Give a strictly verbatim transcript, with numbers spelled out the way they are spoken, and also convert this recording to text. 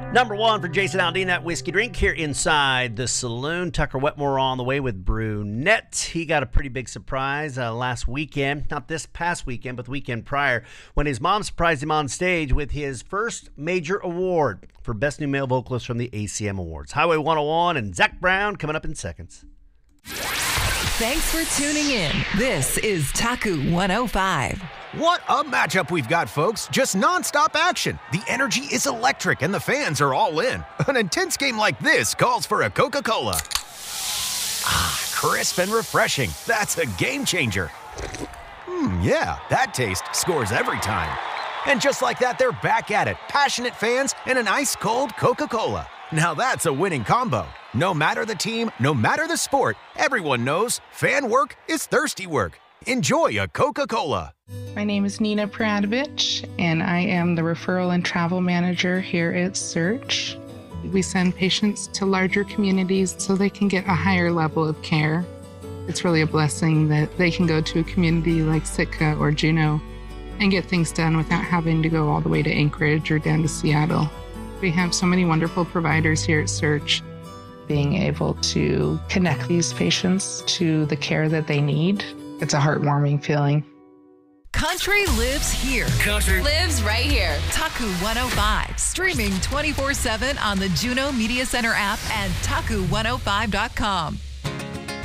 Number one for Jason Aldean, that whiskey drink here inside the saloon. Tucker Wetmore on the way with Brunette. He got a pretty big surprise uh, last weekend. Not this past weekend, but the weekend prior, when his mom surprised him on stage with his first major award for Best New Male Vocalist from the A C M Awards. Highway one oh one and Zach Brown coming up in seconds. Thanks for tuning in. This is Taku one oh five. What a matchup we've got, folks. Just nonstop action. The energy is electric and the fans are all in. An intense game like this calls for a Coca-Cola. Ah, crisp and refreshing. That's a game changer. Hmm, yeah, that taste scores every time. And just like that, they're back at it. Passionate fans and an ice-cold Coca-Cola. Now that's a winning combo. No matter the team, no matter the sport, everyone knows fan work is thirsty work. Enjoy a Coca-Cola. My name is Nina Pradovich, and I am the referral and travel manager here at Search. We send patients to larger communities so they can get a higher level of care. It's really a blessing that they can go to a community like Sitka or Juneau and get things done without having to go all the way to Anchorage or down to Seattle. We have so many wonderful providers here at Search. Being able to connect these patients to the care that they need, it's a heartwarming feeling. Country lives here. Country lives right here. Taku one oh five, streaming twenty-four seven on the Juneau Media Center app and taku one oh five dot com.